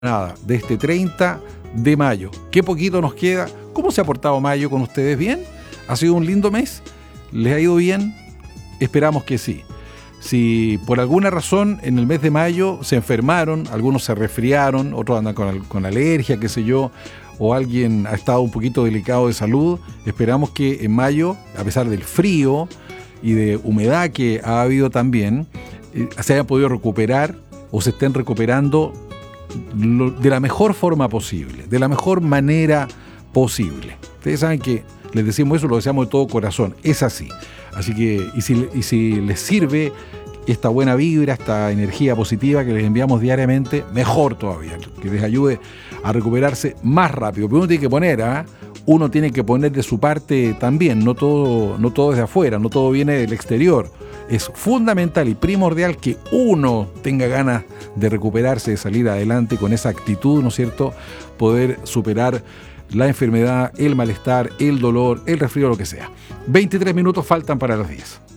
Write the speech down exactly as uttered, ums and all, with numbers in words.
Nada, de este treinta de mayo. Qué poquito nos queda. ¿Cómo se ha portado mayo con ustedes? ¿Bien? ¿Ha sido un lindo mes? ¿Les ha ido bien? Esperamos que sí. Si por alguna razón en el mes de mayo se enfermaron, algunos se resfriaron, otros andan con, con alergia, qué sé yo, o alguien ha estado un poquito delicado de salud, esperamos que en mayo, a pesar del frío y de humedad que ha habido también, eh, se hayan podido recuperar o se estén recuperando de la mejor forma posible, de la mejor manera posible. Ustedes saben que les decimos eso, lo deseamos de todo corazón, es así. Así que, y si, y si les sirve esta buena vibra, esta energía positiva que les enviamos diariamente, mejor todavía, que les ayude a recuperarse más rápido. Pero uno tiene que poner, ¿eh? uno tiene que poner de su parte también, no todo, no todo es de afuera, no todo viene del exterior. Es fundamental y primordial que uno tenga ganas de recuperarse, de salir adelante con esa actitud, ¿no es cierto? Poder superar la enfermedad, el malestar, el dolor, el resfrío, lo que sea. veintitrés minutos faltan para las diez.